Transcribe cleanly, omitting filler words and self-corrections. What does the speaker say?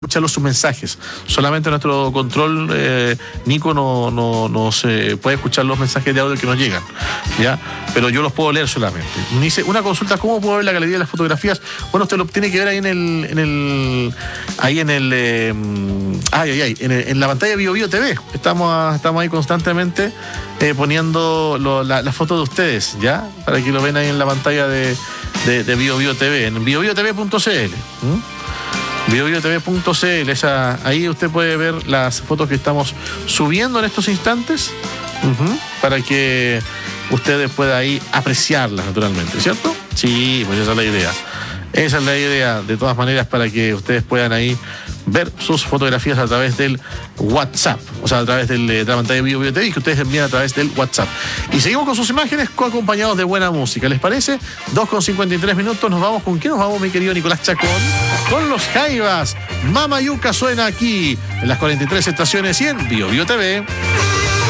escucharlos sus mensajes. Solamente nuestro control, Nico, no se puede escuchar los mensajes de audio que nos llegan, ¿ya? Pero yo los puedo leer solamente. Me dice, una consulta, ¿cómo puedo ver la galería de las fotografías? Bueno, usted lo tiene que ver ahí en la pantalla de BioBio TV. Estamos ahí constantemente poniendo las fotos de ustedes, ¿ya? Para que lo ven ahí en la pantalla de BioBio TV, en biobiotv.cl. biobiotv.cl, ahí usted puede ver las fotos que estamos subiendo en estos instantes, para que ustedes puedan ahí apreciarlas naturalmente, ¿cierto? Sí, pues esa es la idea. Esa es la idea, de todas maneras, para que ustedes puedan ahí ver sus fotografías a través del WhatsApp, o sea, a través de la pantalla de BioBio TV, que ustedes envían a través del WhatsApp. Y seguimos con sus imágenes acompañados de buena música. ¿Les parece? 2:53 nos vamos. ¿Con quién nos vamos, mi querido Nicolás Chacón? Con los Jaivas. Mamayuca suena aquí en las 43 estaciones y en BioBio TV.